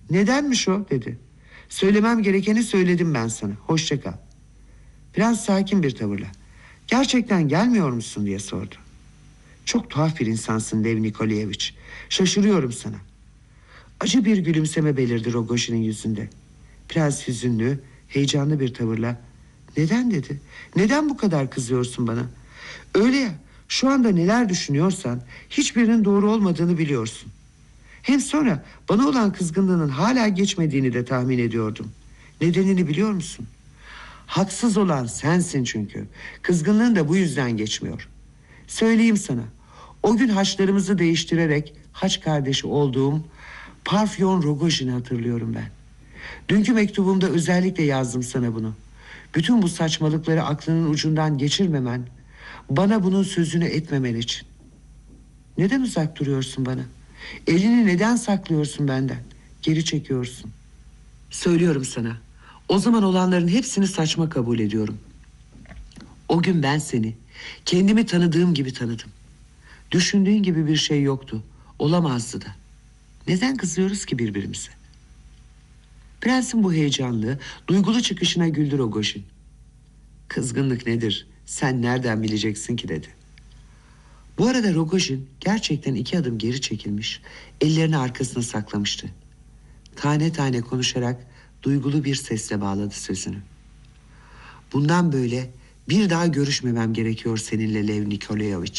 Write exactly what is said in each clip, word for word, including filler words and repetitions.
Nedenmiş o dedi. Söylemem gerekeni söyledim ben sana. Hoşça kal. Prens sakin bir tavırla. Gerçekten gelmiyor musun diye sordu. Çok tuhaf bir insansın Lev Nikolayevich. Şaşırıyorum sana. Acı bir gülümseme belirdi Rogojin'in yüzünde. Prens hüzünlü, heyecanlı bir tavırla neden dedi. Neden bu kadar kızıyorsun bana? Öyle ya, şu anda neler düşünüyorsan hiçbirinin doğru olmadığını biliyorsun. Hem sonra bana olan kızgınlığının hala geçmediğini de tahmin ediyordum. Nedenini biliyor musun? Haksız olan sensin çünkü. Kızgınlığın da bu yüzden geçmiyor. Söyleyeyim sana. O gün haçlarımızı değiştirerek haç kardeşi olduğum Parfyon Rogojin'i hatırlıyorum ben. Dünkü mektubumda özellikle yazdım sana bunu. Bütün bu saçmalıkları aklının ucundan geçirmemen, bana bunun sözünü etmemen için. Neden uzak duruyorsun bana? Elini neden saklıyorsun benden? Geri çekiyorsun. Söylüyorum sana. O zaman olanların hepsini saçma kabul ediyorum. O gün ben seni kendimi tanıdığım gibi tanıdım. Düşündüğün gibi bir şey yoktu. Olamazdı da. Neden kızıyoruz ki birbirimize? Prensin bu heyecanlı, duygulu çıkışına güldü Rogojin. Kızgınlık nedir? Sen nereden bileceksin ki dedi. Bu arada Rogojin gerçekten iki adım geri çekilmiş, ellerini arkasına saklamıştı. Tane tane konuşarak duygulu bir sesle bağladı sözünü. Bundan böyle bir daha görüşmemem gerekiyor seninle Lev Nikolayevich.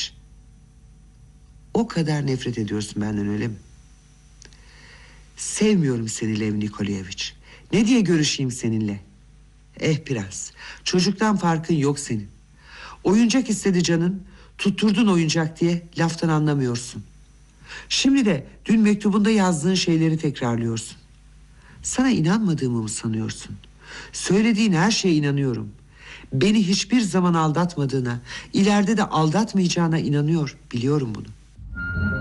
O kadar nefret ediyorsun benden öyle mi? Sevmiyorum seni Lev Nikolayevich. Ne diye görüşeyim seninle? Eh prens, çocuktan farkın yok senin. Oyuncak istedi canın, tutturdun oyuncak diye laftan anlamıyorsun. Şimdi de dün mektubunda yazdığın şeyleri tekrarlıyorsun. Sana inanmadığımı mı sanıyorsun? Söylediğin her şeye inanıyorum. Beni hiçbir zaman aldatmadığına, ileride de aldatmayacağına inanıyor, biliyorum bunu.